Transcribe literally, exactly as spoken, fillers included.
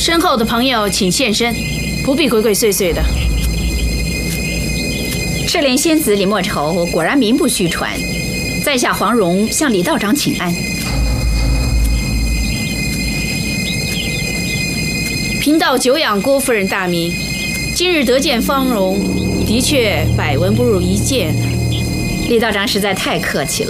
身后的朋友请现身，不必鬼鬼祟祟的。 赤莲仙子李莫愁果然名不虚传，在下黄蓉向李道长请安。 贫道久仰郭夫人大名，今日得见芳容，的确百闻不如一见。 李道长实在太客气了。